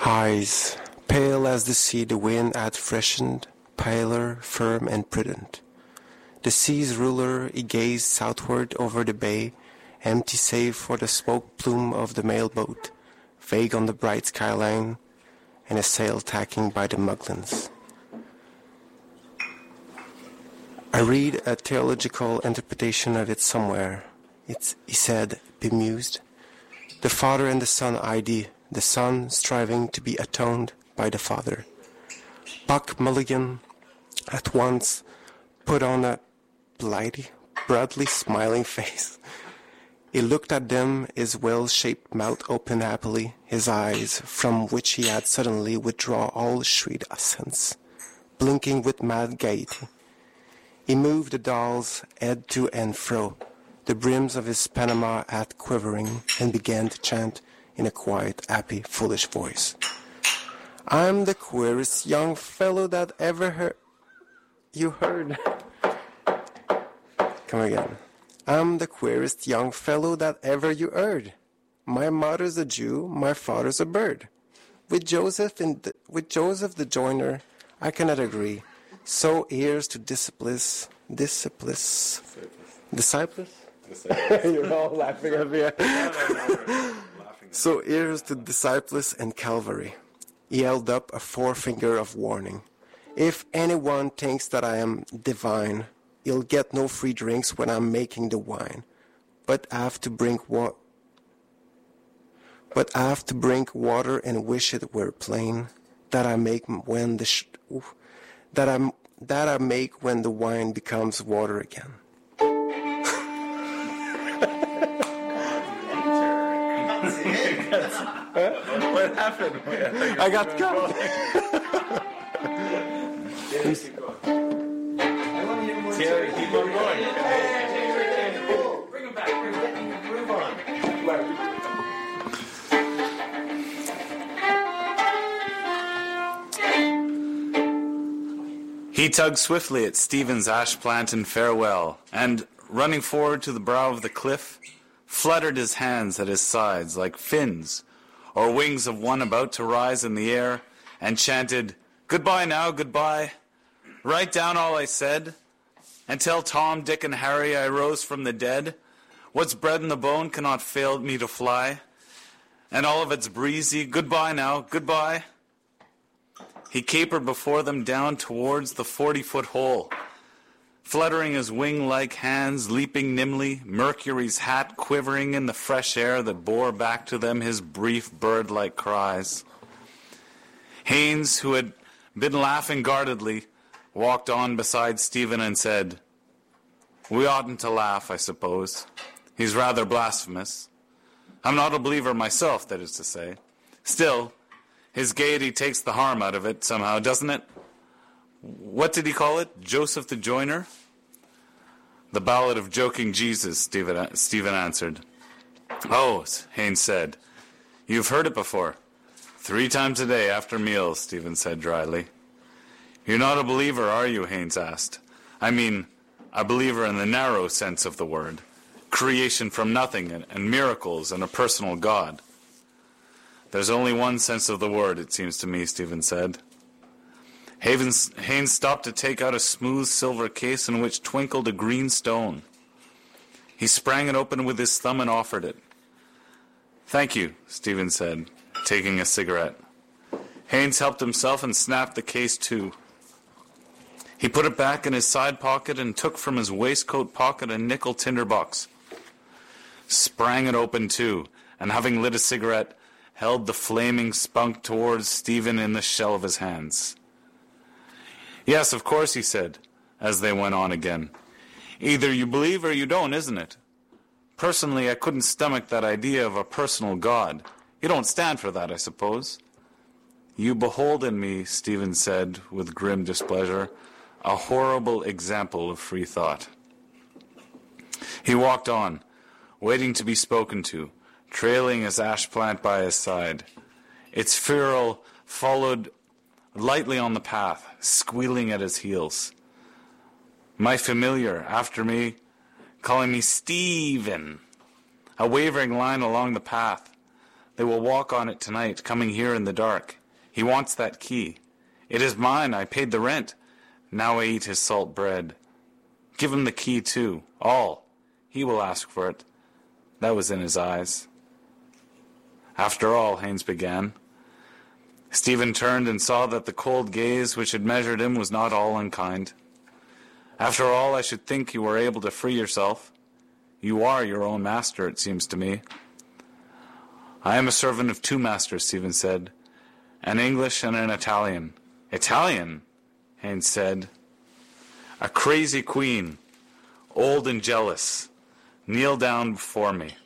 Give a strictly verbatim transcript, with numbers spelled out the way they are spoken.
Eyes, pale as the sea the wind had freshened, paler, firm and prudent. The sea's ruler, he gazed southward over the bay, empty save for the smoke plume of the mailboat, vague on the bright skyline, and a sail tacking by the Muglins. I read a theological interpretation of it somewhere. It's, he said, bemused. The Father and the Son idea, the Son striving to be atoned by the Father. Buck Mulligan at once put on a blighty, broadly smiling face. He looked at them, his well-shaped mouth open happily, his eyes, from which he had suddenly withdrawn all shrewd sense, blinking with mad gaiety. He moved the doll's head to and fro, the brims of his Panama hat quivering, and began to chant in a quiet, happy, foolish voice. I'm the queerest young fellow that ever heard... You heard... Come again. I'm the queerest young fellow that ever you heard. My mother's a Jew, my father's a bird. With Joseph in the, with Joseph the joiner, I cannot agree. So here's to Disciples, Disciples, Disciples? You're all laughing at me. So here's to Disciples and Calvary. He held up a forefinger of warning. If anyone thinks that I am divine, he'll get no free drinks when I'm making the wine. But I have to bring wa- But I have to bring water and wish it were plain that I make when the sh- oof, that I that I make when the wine becomes water again. What happened? I got caught. Terry, keep on going. Bring him back. Bring him back. Move on. He tugged swiftly at Stephen's ash plant in farewell, and, running forward to the brow of the cliff, fluttered his hands at his sides like fins, or wings of one about to rise in the air, and chanted, "Goodbye now, goodbye. Write down all I said, and tell Tom, Dick, and Harry I rose from the dead. What's bred in the bone cannot fail me to fly, and all of it's breezy. Goodbye now, goodbye." He capered before them down towards the forty-foot hole, fluttering his wing-like hands, leaping nimbly, Mercury's hat quivering in the fresh air that bore back to them his brief bird-like cries. Haines, who had been laughing guardedly, walked on beside Stephen and said, "We oughtn't to laugh, I suppose. He's rather blasphemous. I'm not a believer myself, that is to say. Still, his gaiety takes the harm out of it somehow, doesn't it? What did he call it? Joseph the Joiner?" "The Ballad of Joking Jesus," Stephen, Stephen answered. "Oh," Haines said, "you've heard it before." "Three times a day after meals," Stephen said dryly. "You're not a believer, are you?" Haines asked. "I mean, a believer in the narrow sense of the word. Creation from nothing and, and miracles and a personal God." "There's only one sense of the word, it seems to me," Stephen said. Havens, Haines stopped to take out a smooth silver case in which twinkled a green stone. He sprang it open with his thumb and offered it. "Thank you," Stephen said, taking a cigarette. Haines helped himself and snapped the case to. He put it back in his side pocket and took from his waistcoat pocket a nickel tinderbox. Sprang it open too, and having lit a cigarette, held the flaming spunk towards Stephen in the shell of his hands. "Yes, of course," he said, as they went on again. "Either you believe or you don't, isn't it? Personally, I couldn't stomach that idea of a personal God. You don't stand for that, I suppose." "You behold in me," Stephen said with grim displeasure, "a horrible example of free thought." He walked on, waiting to be spoken to, trailing his ash plant by his side. Its ferule followed lightly on the path, squealing at his heels. My familiar, after me, calling me Stephen. A wavering line along the path. They will walk on it tonight, coming here in the dark. He wants that key. It is mine. I paid the rent. Now I eat his salt bread. Give him the key, too. All. He will ask for it. That was in his eyes. After all, Haines began. Stephen turned and saw that the cold gaze which had measured him was not all unkind. After all, I should think you were able to free yourself. You are your own master, it seems to me. I am a servant of two masters, Stephen said. An English and an Italian. Italian, Haines said. A crazy queen, old and jealous, kneel down before me.